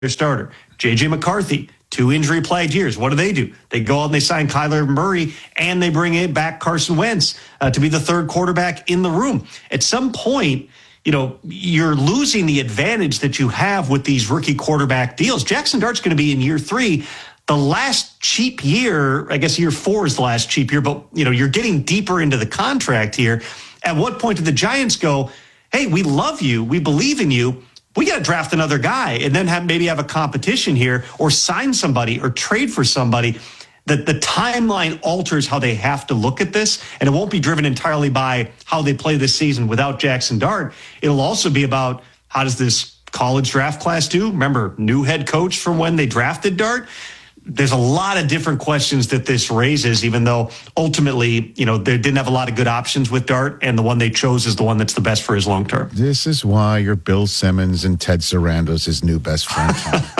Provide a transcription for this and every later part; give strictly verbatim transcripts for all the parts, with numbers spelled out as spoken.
starter. J J McCarthy, two injury-plagued years. What do they do? They go out and they sign Kyler Murray, and they bring in back Carson Wentz uh, to be the third quarterback in the room. At some point, you know, you're losing the advantage that you have with these rookie quarterback deals. Jackson Dart's going to be in year three. The last cheap year, I guess year four is the last cheap year, but, you know, you're getting deeper into the contract here. At what point did the Giants go, hey, we love you, we believe in you, we got to draft another guy and then have maybe have a competition here or sign somebody or trade for somebody? That the timeline alters how they have to look at this, and it won't be driven entirely by how they play this season without Jackson Dart. It'll also be about how does this college draft class do? Remember, new head coach from when they drafted Dart. There's a lot of different questions that this raises, even though ultimately, you know, they didn't have a lot of good options with Dart, and the one they chose is the one that's the best for his long term. This is why you're Bill Simmons and Ted Sarandos, his new best friend.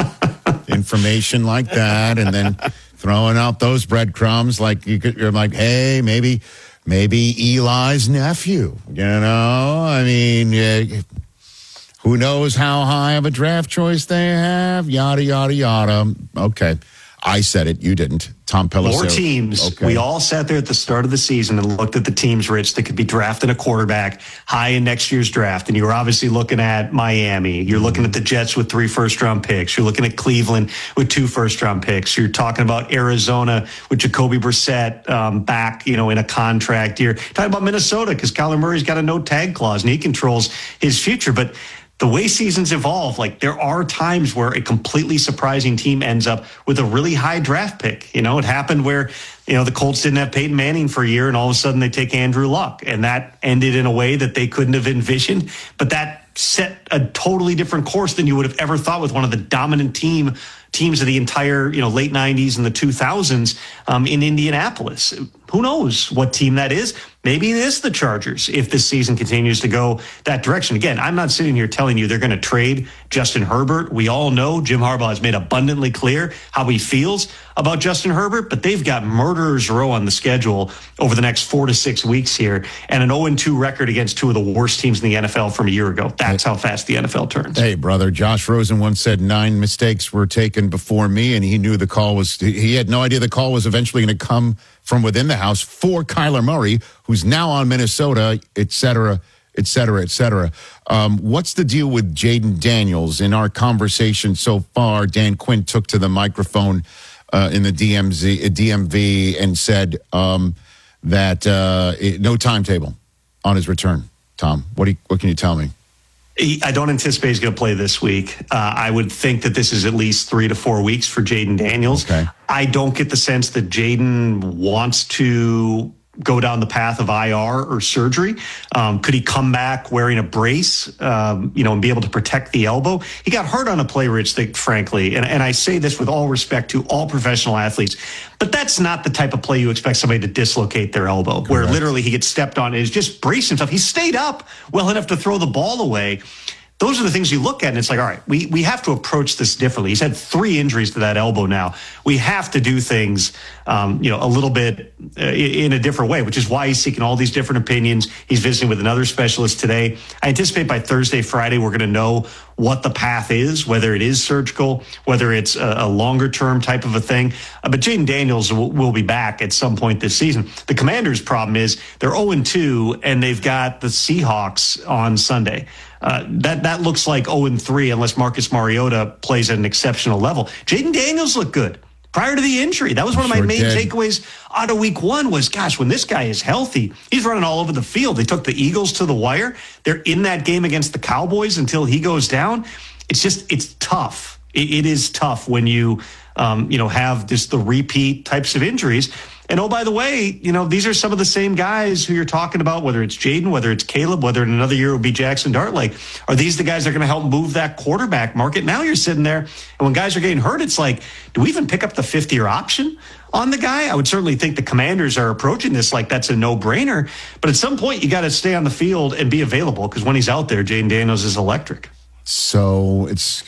Information like that, and then throwing out those breadcrumbs like you could, you're like, hey, maybe, maybe Eli's nephew. You know, I mean, uh, who knows how high of a draft choice they have? Yada yada yada. Okay. I said it. You didn't. Tom Pelissero. More teams. Okay. We all sat there at the start of the season and looked at the teams, Rich, that could be drafting a quarterback high in next year's draft. And you were obviously looking at Miami. You're looking at the Jets with three first-round picks. You're looking at Cleveland with two first-round picks. You're talking about Arizona with Jacoby Brissett um, back, you know, in a contract year. Talking about Minnesota because Kyler Murray's got a no-tag clause and he controls his future. But the way seasons evolve, like there are times where a completely surprising team ends up with a really high draft pick. You know, it happened where, you know, the Colts didn't have Peyton Manning for a year and all of a sudden they take Andrew Luck, and that ended in a way that they couldn't have envisioned. But that set a totally different course than you would have ever thought with one of the dominant team teams of the entire, you know, late nineties and the two thousands um, in Indianapolis. Who knows what team that is? Maybe it is the Chargers if this season continues to go that direction. Again, I'm not sitting here telling you they're going to trade Justin Herbert. We all know Jim Harbaugh has made abundantly clear how he feels about Justin Herbert, but they've got murderers row on the schedule over the next four to six weeks here, and an oh and two record against two of the worst teams in the N F L from a year ago. That's how fast the N F L turns. Hey, brother, Josh Rosen once said nine mistakes were taken before me, and he knew the call was, he had no idea the call was eventually going to come from within the house for Kyler Murray, who's now on Minnesota, et cetera, et cetera, et cetera. Um, what's the deal with Jaden Daniels? In our conversation so far, Dan Quinn took to the microphone uh, in the D M Z, D M V and said um, that uh, it, no timetable on his return. Tom, what do you, what can you tell me? I don't anticipate he's going to play this week. Uh, I would think that this is at least three to four weeks for Jaden Daniels. Okay. I don't get the sense that Jaden wants to go down the path of I R or surgery. Um, could he come back wearing a brace, um, you know, and be able to protect the elbow? He got hurt on a play, Rich, that, frankly, and, and I say this with all respect to all professional athletes, but that's not the type of play you expect somebody to dislocate their elbow, Correct. Where literally he gets stepped on and is just braced himself. He stayed up well enough to throw the ball away. Those are the things you look at, and it's like, all right, we, we have to approach this differently. He's had three injuries to that elbow now. We have to do things, um, you know, a little bit uh, in a different way, which is why he's seeking all these different opinions. He's visiting with another specialist today. I anticipate by Thursday, Friday, we're going to know what the path is, whether it is surgical, whether it's a, a longer-term type of a thing. Uh, but Jaden Daniels will, will be back at some point this season. The Commanders' problem is they're oh and two, and they've got the Seahawks on Sunday. Uh, that that looks like oh and three unless Marcus Mariota plays at an exceptional level. Jaden Daniels looked good prior to the injury. That was one of my sure main did. takeaways out of week one was, gosh, when this guy is healthy, he's running all over the field. They took the Eagles to the wire. They're in that game against the Cowboys until he goes down. It's just, it's tough. It, it is tough when you, um, you know, have just the repeat types of injuries. And oh, by the way, you know, these are some of the same guys who you're talking about, whether it's Jaden, whether it's Caleb, whether in another year it would be Jackson Dart. Like, are these the guys that are going to help move that quarterback market? Now you're sitting there, and when guys are getting hurt, it's like, do we even pick up the fifth-year option on the guy? I would certainly think the Commanders are approaching this like that's a no-brainer. But at some point, you got to stay on the field and be available, because when he's out there, Jaden Daniels is electric. So it's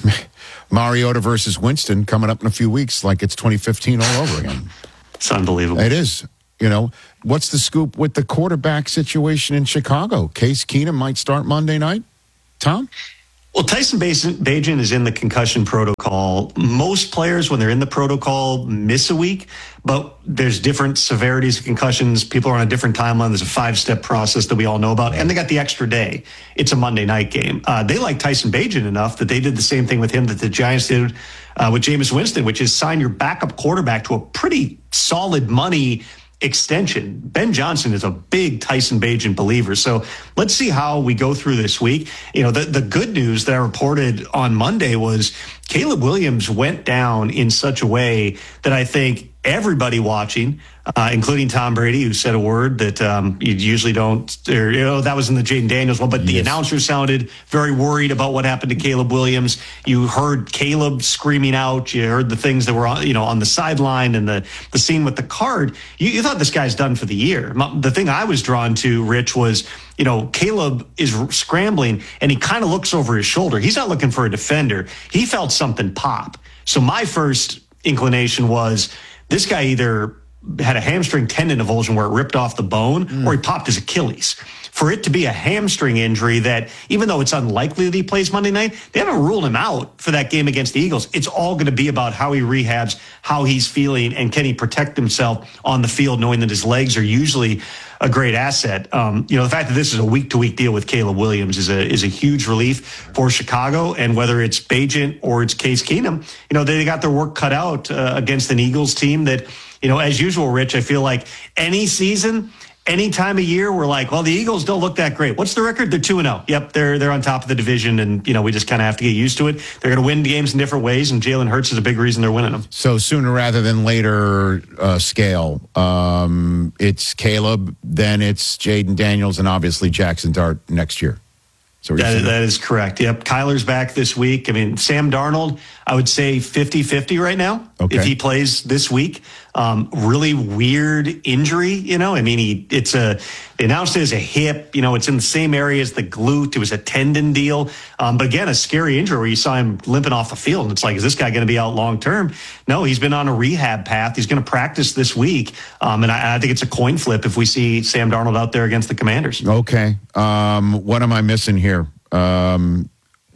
Mariota versus Winston coming up in a few weeks, like it's twenty fifteen all over again. It's unbelievable. It is. You know, what's the scoop with the quarterback situation in Chicago? Case Keenum might start Monday night, Tom? Well, Tyson Bagent is in the concussion protocol. Most players, when they're in the protocol, miss a week, but there's different severities of concussions. People are on a different timeline. There's a five-step process that we all know about, and they got the extra day. It's a Monday night game. Uh, they like Tyson Bagent enough that they did the same thing with him that the Giants did uh, with Jameis Winston, which is sign your backup quarterback to a pretty solid money extension. Ben Johnson is a big Tyson Bagent believer. So let's see how we go through this week. You know, the, the good news that I reported on Monday was Caleb Williams went down in such a way that I think everybody watching, uh, including Tom Brady, who said a word that um, you usually don't, or, you know, that was in the Jaden Daniels one, but the yes. announcer sounded very worried about what happened to Caleb Williams. You heard Caleb screaming out. You heard the things that were on, you know, on the sideline and the, the scene with the card. You, you thought this guy's done for the year. The thing I was drawn to, Rich, was, you know, Caleb is scrambling and he kind of looks over his shoulder. He's not looking for a defender. He felt something pop. So my first inclination was, this guy either had a hamstring tendon avulsion where it ripped off the bone mm. or he popped his Achilles. For it to be a hamstring injury that, even though it's unlikely that he plays Monday night, they haven't ruled him out for that game against the Eagles. It's all going to be about how he rehabs, how he's feeling, and can he protect himself on the field, knowing that his legs are usually a great asset. Um, you know, the fact that this is a week-to-week deal with Caleb Williams is a is a huge relief for Chicago. And whether it's Bagent or it's Case Keenum, you know, they got their work cut out uh, against an Eagles team that, you know, as usual, Rich, I feel like any season, any time of year, we're like, well, the Eagles don't look that great. What's the record? They're two and oh. Yep, they're they're on top of the division, and, you know, we just kind of have to get used to it. They're going to win games in different ways, and Jalen Hurts is a big reason they're winning them. So sooner rather than later uh, scale, um, it's Caleb, then it's Jaden Daniels, and obviously Jackson Dart next year. So that, that is correct. Yep. Kyler's back this week. I mean, Sam Darnold, I would say fifty-fifty right now okay. if he plays this week. Um, really weird injury, you know. I mean, he it's a they announced it as a hip. You know, it's in the same area as the glute. It was a tendon deal. Um, but again, a scary injury where you saw him limping off the field. And it's like, is this guy going to be out long term? No, he's been on a rehab path. He's going to practice this week. Um, and I, I think it's a coin flip if we see Sam Darnold out there against the Commanders. Okay. Um, what am I missing here? Um,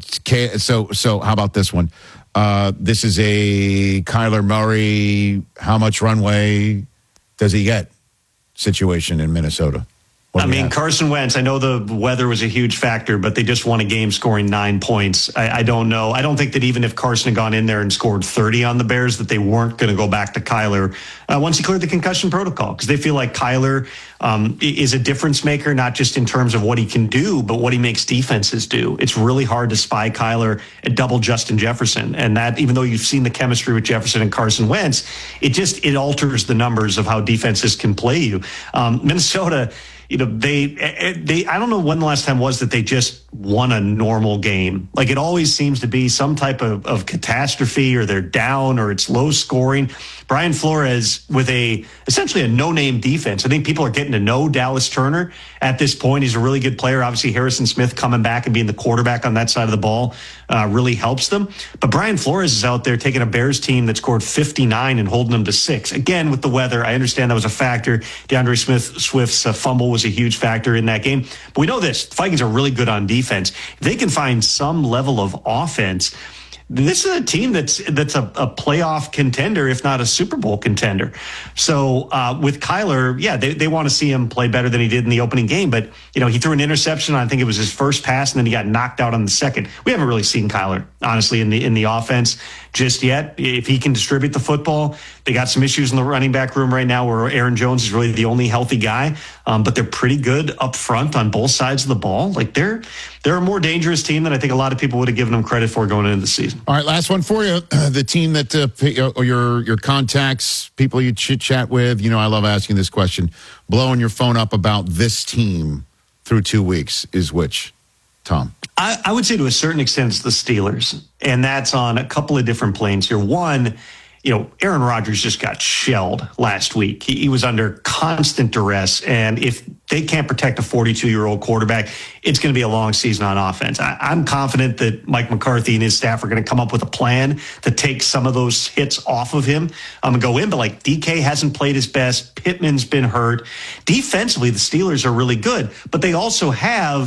so, so how about this one? Uh, this is a Kyler Murray, how much runway does he get situation in Minnesota? What I mean, Carson Wentz, I know the weather was a huge factor, but they just won a game scoring nine points. I, I don't know. I don't think that even if Carson had gone in there and scored thirty on the Bears, that they weren't going to go back to Kyler uh, once he cleared the concussion protocol, because they feel like Kyler um, is a difference maker, not just in terms of what he can do, but what he makes defenses do. It's really hard to spy Kyler at double Justin Jefferson. And that, even though you've seen the chemistry with Jefferson and Carson Wentz, it just, it alters the numbers of how defenses can play you. Um, Minnesota, you know, they, they, I don't know when the last time was that they just won a normal game. Like, it always seems to be some type of, of catastrophe, or they're down, or it's low scoring. Brian Flores with a, essentially a no-name defense. I think people are getting to know Dallas Turner at this point. He's a really good player. Obviously, Harrison Smith coming back and being the quarterback on that side of the ball uh, really helps them. But Brian Flores is out there taking a Bears team that scored fifty-nine and holding them to six. Again, with the weather, I understand that was a factor. DeAndre Smith Swift's uh, fumble was a huge factor in that game. But we know this. The Vikings are really good on defense. If they can find some level of offense, this is a team that's that's a, a playoff contender, if not a Super Bowl contender. So uh, with Kyler, yeah, they, they want to see him play better than he did in the opening game. But, you know, he threw an interception. I think it was his first pass, and then he got knocked out on the second. We haven't really seen Kyler, honestly, in the in the offense just yet. If he can distribute the football, they got some issues in the running back room right now where Aaron Jones is really the only healthy guy. Um, but they're pretty good up front on both sides of the ball. Like, they're they're a more dangerous team than I think a lot of people would have given them credit for going into the season. All right, last one for you. The team that uh, or your your contacts, people you chit chat with. You know, I love asking this question. Blowing your phone up about this team through two weeks is which, Tom? I, I would say to a certain extent it's the Steelers, and that's on a couple of different planes here. One, you know, Aaron Rodgers just got shelled last week. He, he was under constant duress, and if they can't protect a forty-two-year-old quarterback, it's going to be a long season on offense. I, I'm confident that Mike McCarthy and his staff are going to come up with a plan to take some of those hits off of him um, and go in. But, like, D K hasn't played his best. Pittman's been hurt. Defensively, the Steelers are really good, but they also have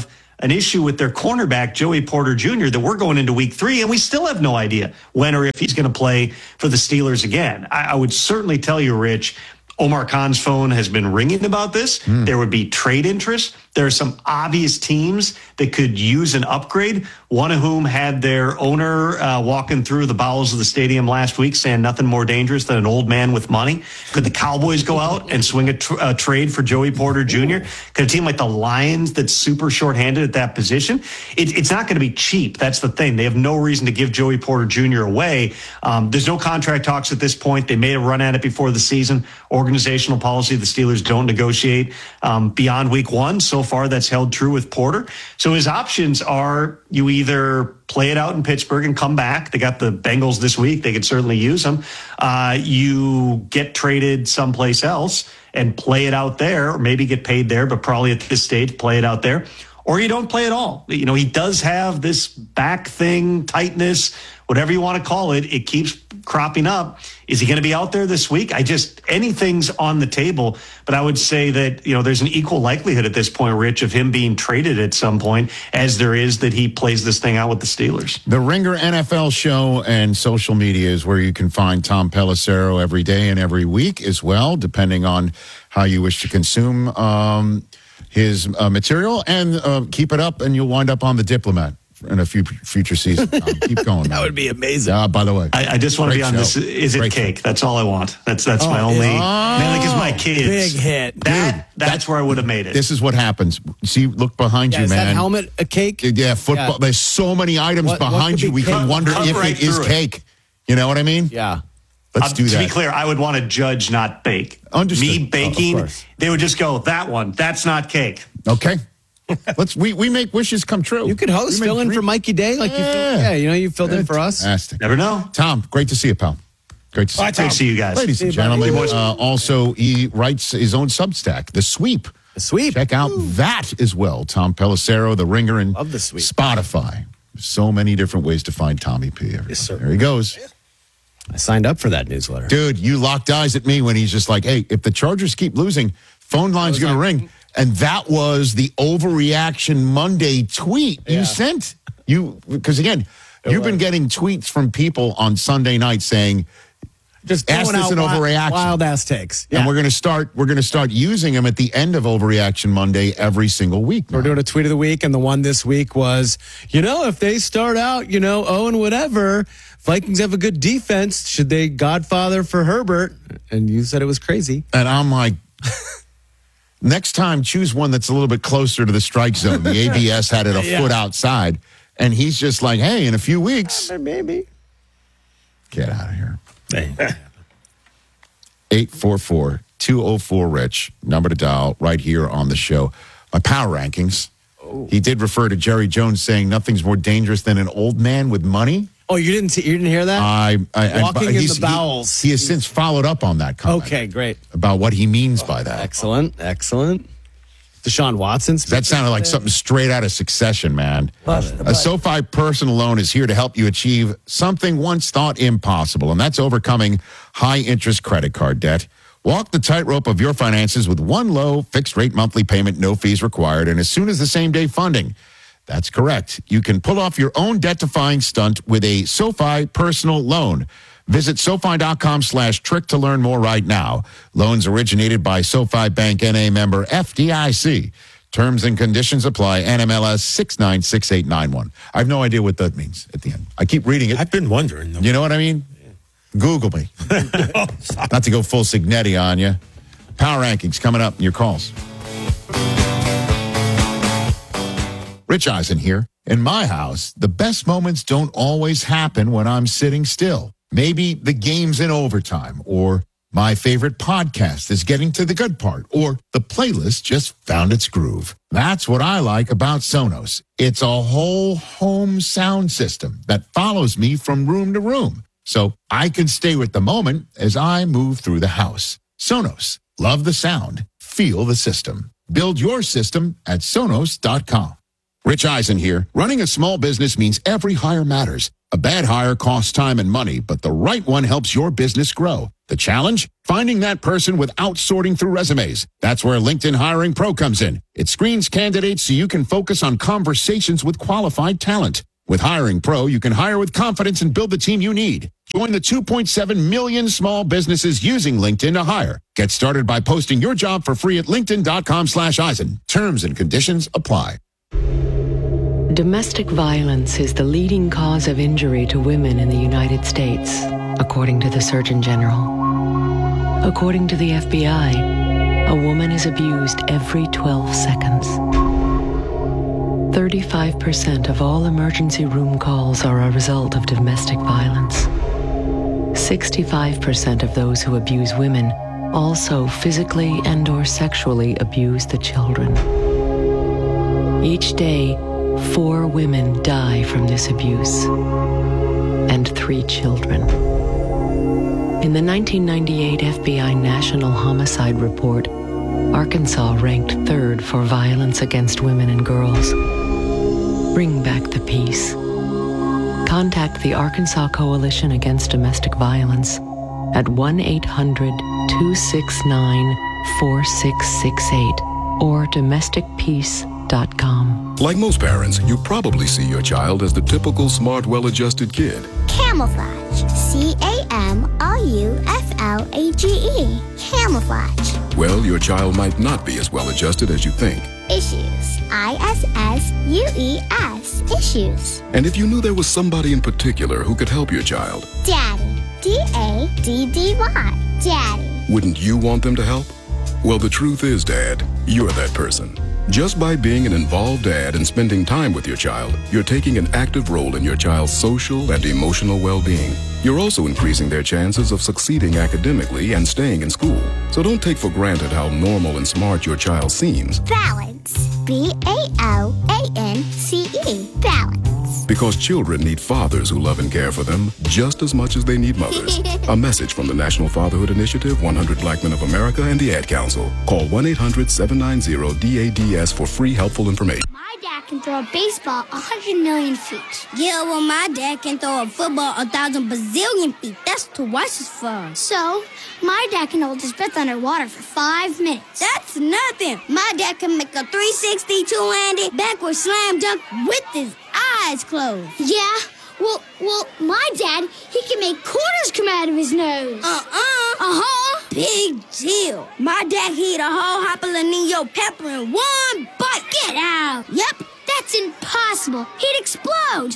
an issue with their cornerback, Joey Porter Junior, that we're going into week three, and we still have no idea when or if he's going to play for the Steelers again. I, I would certainly tell you, Rich, Omar Khan's phone has been ringing about this. Mm. There would be trade interest. There are some obvious teams that could use an upgrade, one of whom had their owner uh, walking through the bowels of the stadium last week saying nothing more dangerous than an old man with money. Could the Cowboys go out and swing a, tr- a trade for Joey Porter Junior? Could a team like the Lions that's super shorthanded at that position? It, it's not going to be cheap. That's the thing. They have no reason to give Joey Porter Junior away. Um, there's no contract talks at this point. They made a run at it before the season. Organizational policy, the Steelers don't negotiate um, beyond week one. So far, that's held true with Porter. So his options are you either play it out in Pittsburgh and come back. They got the Bengals this week. They could certainly use him. Uh, you get traded someplace else and play it out there, or maybe get paid there, but probably at this stage, play it out there. Or you don't play at all. You know, he does have this back thing, tightness, whatever you want to call it. It keeps cropping up. Is he going to be out there this week? I just, anything's on the table, but I would say that, you know, there's an equal likelihood at this point, Rich, of him being traded at some point as there is that he plays this thing out with the Steelers. The Ringer N F L show and social media is where you can find Tom Pelissero every day and every week as well, depending on how you wish to consume um, his uh, material, and uh, keep it up and you'll wind up on The Diplomat in a few future seasons. Um, keep going. That would be amazing. Uh, by the way, I, I just want to be on show. this. Is it Great cake? show. That's all I want. That's that's Oh, my only. yeah. Mainly because my kids. Big hit. That Dude, that's where I would have made it. This is what happens. See, look behind Yeah, you, is man. that helmet a cake? Yeah, football. Yeah. There's so many items What- what behind could you. be We can cake? wonder Cut if right it is through it. cake. You know what I mean? Yeah. Let's Um, do to that. be clear, I would want to judge, not bake. Understood. Me baking, Oh, of course. they would just go, that one, that's not cake. Okay. Let's we, we make wishes come true. You could host, We make fill in dream- for Mikey Day, like you, Yeah. filled, yeah, you know, you filled in for us. Fantastic. Never know. Tom, great to see you, pal. Great to see you. Great to see you guys. Ladies and See you, buddy. gentlemen, uh, also he writes his own Substack, The Sweep. The Sweep. Check out that as well. Tom Pelissero, The Ringer, and Love The Sweep. Spotify. So many different ways to find Tommy P. everybody. Yes, sir. There he goes. I signed up for that newsletter. Dude, you locked eyes at me when he's just like, hey, if the Chargers keep losing, phone line's going to ring. And that was the overreaction Monday tweet Yeah. you sent. You because again, you've been getting tweets from people on Sunday night saying, Just Ask throwing this out an wild, overreaction. wild ass takes. and we're going to start we're going to start using them at the end of Overreaction Monday every single week. We're now. doing a tweet of the week, and the one this week was, you know, if they start out, you know, oh and whatever, Vikings have a good defense. Should they Godfather for Herbert? And you said it was crazy. And I'm like, next time, choose one that's a little bit closer to the strike zone. The A B S had it a Yeah. foot outside. And he's just like, hey, in a few weeks, Maybe. get out of here. eight four four, two oh four, Rich, number to dial right here on the show. My power rankings. He did refer to Jerry Jones saying nothing's more dangerous than an old man with money. Oh, you didn't see, you didn't hear that? I, I, Walking I, in he's- the bowels. He, he has since followed up on that comment. Okay, great. About what he means by that. Excellent. Excellent. Deshaun Watson. That sounded like something straight out of Succession, man. A SoFi personal loan is here to help you achieve something once thought impossible, and that's overcoming high interest credit card debt. Walk the tightrope of your finances with one low fixed rate monthly payment, no fees required, and as soon as the same day funding. That's correct. You can pull off your own debt-defying stunt with a SoFi personal loan. Visit SoFi.com slash trick to learn more right now. Loans originated by SoFi Bank N A member F D I C. Terms and conditions apply. N M L S six nine six eight nine one. I have no idea what that means at the end. I keep reading it. I've been wondering. You know what I mean? Google me. Not to go full Signetti on you. Power rankings coming up in your calls. Rich Eisen here. In my house, the best moments don't always happen when I'm sitting still. Maybe the game's in overtime, or my favorite podcast is getting to the good part, or the playlist just found its groove. That's what I like about Sonos. It's a whole home sound system that follows me from room to room, so I can stay with the moment as I move through the house. Sonos. Love the sound. Feel the system. Build your system at Sonos dot com. Rich Eisen here. Running a small business means every hire matters. A bad hire costs time and money, but the right one helps your business grow. The challenge? Finding that person without sorting through resumes. That's where LinkedIn Hiring Pro comes in. It screens candidates so you can focus on conversations with qualified talent. With Hiring Pro, you can hire with confidence and build the team you need. Join the two point seven million small businesses using LinkedIn to hire. Get started by posting your job for free at linkedin.com slash Eisen. Terms and conditions apply. Domestic violence is the leading cause of injury to women in the United States, according to the Surgeon General. According to the F B I, a woman is abused every twelve seconds. thirty-five percent of all emergency room calls are a result of domestic violence. sixty-five percent of those who abuse women also physically and or sexually abuse the children. Each day, four women die from this abuse, and three children. In the nineteen ninety-eight F B I National Homicide Report, Arkansas ranked third for violence against women and girls. Bring back the peace. Contact the Arkansas Coalition Against Domestic Violence at one eight hundred two six nine four six six eight or domestic peace dot com. Like most parents, you probably see your child as the typical smart, well-adjusted kid. Camouflage. C A M O U F L A G E. Camouflage. Well, your child might not be as well-adjusted as you think. Issues. I S S U E S. Issues. And if you knew there was somebody in particular who could help your child, Daddy. D A D D Y. Daddy. wouldn't you want them to help? Well, the truth is, Dad, you're that person. Just by being an involved dad and spending time with your child, you're taking an active role in your child's social and emotional well-being. You're also increasing their chances of succeeding academically and staying in school. So don't take for granted how normal and smart your child seems. Balance. B A L A N C E. Balance. Because children need fathers who love and care for them just as much as they need mothers. A message from the National Fatherhood Initiative, one hundred Black Men of America, and the Ad Council. Call one eight hundred seven nine zero D A D S for free helpful information. My dad can throw a baseball one hundred million feet. Yeah, well, my dad can throw a football a thousand bazillion feet. That's twice as far. So, my dad can hold his breath underwater for five minutes. That's nothing. My dad can make a three sixty two-handed backward slam dunk with his eyes closed. Yeah, well, well, my dad, he can make quarters come out of his nose. Uh-uh. Uh-huh. Big deal. My dad can eat a whole jalapeno pepper in one bite. Get out. Yep. That's impossible. He'd explode.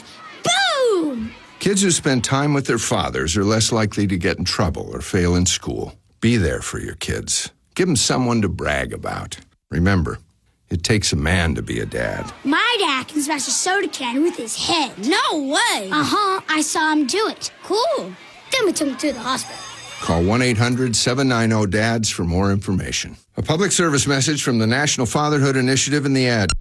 Boom! Kids who spend time with their fathers are less likely to get in trouble or fail in school. Be there for your kids. Give them someone to brag about. Remember, it takes a man to be a dad. My dad can smash a soda can with his head. No way. Uh-huh. I saw him do it. Cool. Then we took him to the hospital. Call one eight hundred seven nine zero D A D S for more information. A public service message from the National Fatherhood Initiative and the Ad.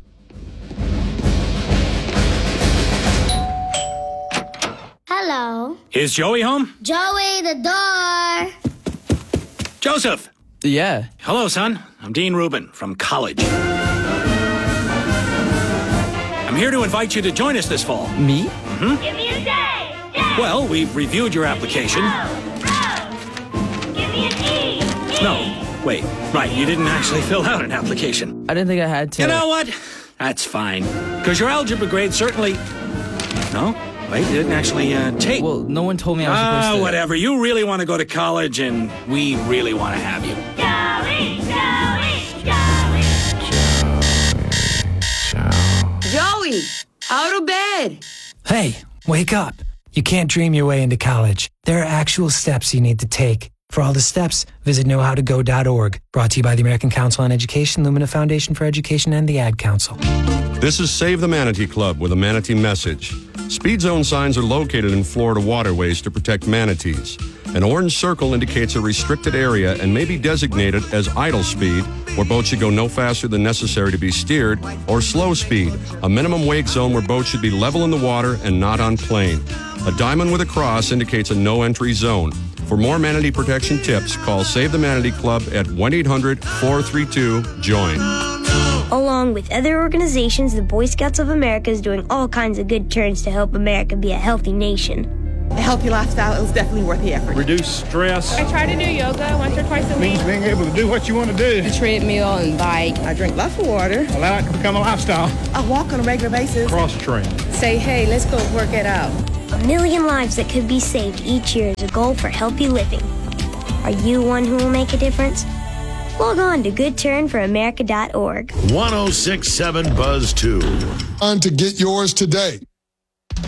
Hello. Is Joey home? Joey, the door. Joseph. Yeah. Hello, son. I'm Dean Rubin from college. I'm here to invite you to join us this fall. Me? Mm-hmm. Give me a day. Day. Well, we've reviewed your application. Oh, oh. Give me an E. E. No, wait. Right, you didn't actually fill out an application. I didn't think I had to. You know what? That's fine. Because your algebra grade certainly... No? Wait, you didn't actually uh, take... Well, no one told me I was Ah, supposed to... whatever. You really want to go to college, and we really want to have you. Joey, Joey, Joey. Joey, out of bed. Hey, wake up. You can't dream your way into college. There are actual steps you need to take. For all the steps, visit know how to go dot org. Brought to you by the American Council on Education, Lumina Foundation for Education, and the Ad Council. This is Save the Manatee Club with a manatee message. Speed zone signs are located in Florida waterways to protect manatees. An orange circle indicates a restricted area and may be designated as idle speed, where boats should go no faster than necessary to be steered, or slow speed, a minimum wake zone where boats should be level in the water and not on plane. A diamond with a cross indicates a no-entry zone. For more manatee protection tips, call Save the Manatee Club at one eight hundred four three two join. Along with other organizations, the Boy Scouts of America is doing all kinds of good turns to help America be a healthy nation. A healthy lifestyle is definitely worth the effort. Reduce stress. I try to do yoga once or twice a week. Means being able to do what you want to do. A treadmill and bike. I drink lots of water. Allow it to become a lifestyle. I walk on a regular basis. Cross train. Say, hey, let's go work it out. A million lives that could be saved each year is a goal for healthy living. Are you one who will make a difference? Log on to good turn for america dot org. one oh six point seven Buzz two. On to get yours today.